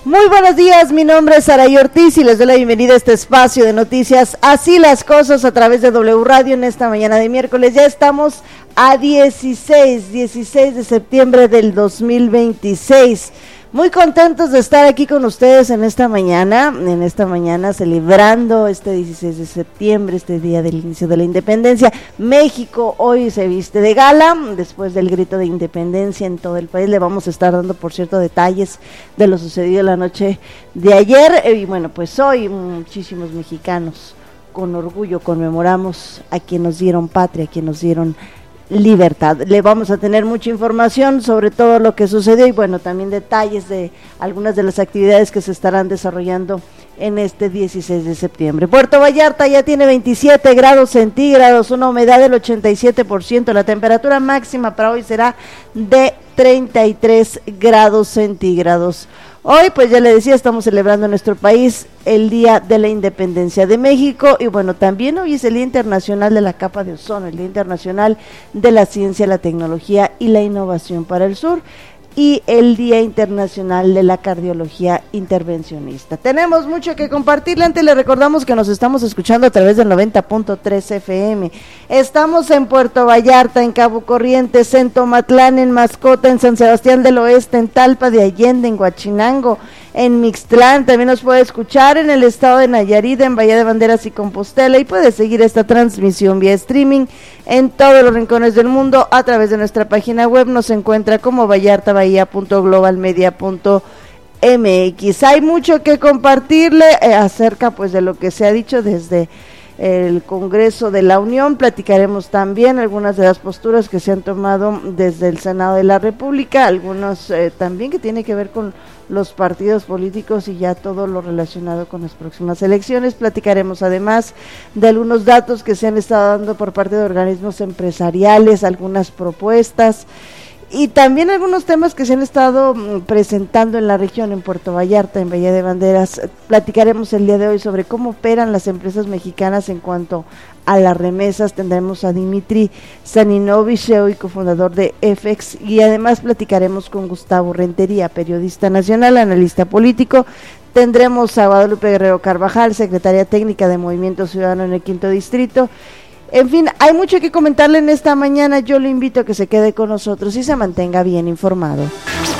Muy buenos días, mi nombre es Saray Ortiz y les doy la bienvenida a este espacio de noticias Así las Cosas a través de W Radio en esta mañana de miércoles. Ya estamos a 16 de septiembre del 2026. Muy contentos de estar aquí con ustedes en esta mañana celebrando este 16 de septiembre, este día del inicio de la independencia. México hoy se viste de gala, después del grito de independencia en todo el país. Le vamos a estar dando, por cierto, detalles de lo sucedido la noche de ayer. Y bueno, pues hoy muchísimos mexicanos con orgullo conmemoramos a quienes nos dieron patria, a quienes nos dieron libertad. Le vamos a tener mucha información sobre todo lo que sucedió y bueno, también detalles de algunas de las actividades que se estarán desarrollando en este 16 de septiembre. Puerto Vallarta ya tiene 27 grados centígrados, una humedad del 87%, la temperatura máxima para hoy será de 33 grados centígrados. Hoy, pues ya le decía, estamos celebrando en nuestro país el Día de la Independencia de México y bueno, también hoy es el Día Internacional de la Capa de Ozono, el Día Internacional de la Ciencia, la Tecnología y la Innovación para el Sur y el Día Internacional de la Cardiología Intervencionista. Tenemos mucho que compartirle, antes le recordamos que nos estamos escuchando a través del 90.3 FM. Estamos en Puerto Vallarta, en Cabo Corrientes, en Tomatlán, en Mascota, en San Sebastián del Oeste, en Talpa de Allende, en Huachinango, en Mixtlán. También nos puede escuchar en el estado de Nayarit, en Bahía de Banderas y Compostela, y puede seguir esta transmisión vía streaming en todos los rincones del mundo a través de nuestra página web. Nos encuentra como vallartabahía.globalmedia.mx. Hay mucho que compartirle acerca pues de lo que se ha dicho desde el Congreso de la Unión. Platicaremos también algunas de las posturas que se han tomado desde el Senado de la República, algunos también que tiene que ver con los partidos políticos y ya todo lo relacionado con las próximas elecciones. Platicaremos además de algunos datos que se han estado dando por parte de organismos empresariales, algunas propuestas y también algunos temas que se han estado presentando en la región, en Puerto Vallarta, en Bahía de Banderas. Platicaremos el día de hoy sobre cómo operan las empresas mexicanas en cuanto a las remesas. Tendremos a Dimitri Saninovich, CEO y cofundador de FX, y además platicaremos con Gustavo Rentería, periodista nacional, analista político. Tendremos a Guadalupe Guerrero Carvajal, secretaria técnica de Movimiento Ciudadano en el Quinto Distrito. En fin, hay mucho que comentarle en esta mañana. Yo lo invito a que se quede con nosotros y se mantenga bien informado.